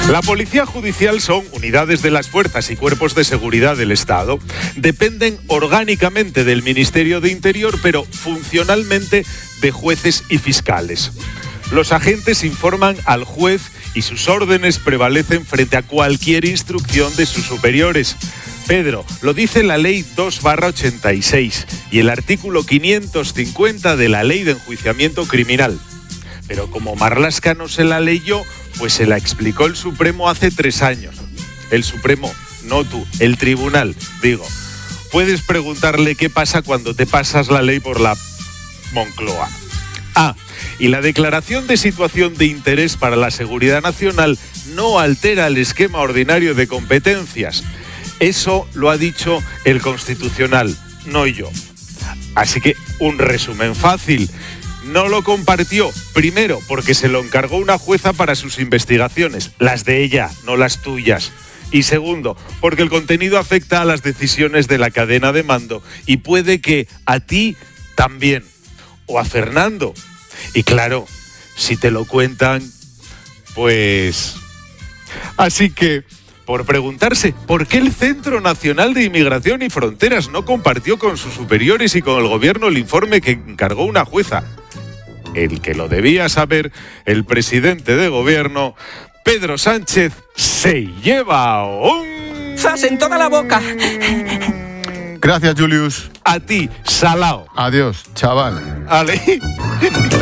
La Policía Judicial son unidades de las fuerzas y cuerpos de seguridad del Estado. Dependen orgánicamente del Ministerio de Interior, pero funcionalmente de jueces y fiscales. Los agentes informan al juez y sus órdenes prevalecen frente a cualquier instrucción de sus superiores. Pedro, lo dice la Ley 2/86 y el artículo 550 de la Ley de Enjuiciamiento Criminal. Pero como Marlaska no se la leyó, pues se la explicó el Supremo hace 3 años. El Supremo, no tú, el Tribunal, digo. Puedes preguntarle qué pasa cuando te pasas la ley por la Moncloa. Y la declaración de situación de interés para la seguridad nacional no altera el esquema ordinario de competencias. Eso lo ha dicho el Constitucional, no yo. Así que un resumen fácil. No lo compartió, primero, porque se lo encargó una jueza para sus investigaciones, las de ella, no las tuyas. Y segundo, porque el contenido afecta a las decisiones de la cadena de mando y puede que a ti también, o a Fernando. Y claro, si te lo cuentan, pues... Así que, por preguntarse por qué el Centro Nacional de Inmigración y Fronteras no compartió con sus superiores y con el gobierno el informe que encargó una jueza, el que lo debía saber, el presidente de gobierno, Pedro Sánchez, se lleva un... ¡Zas en toda la boca! Gracias, Julius. A ti, salao. Adiós, chaval. Ale.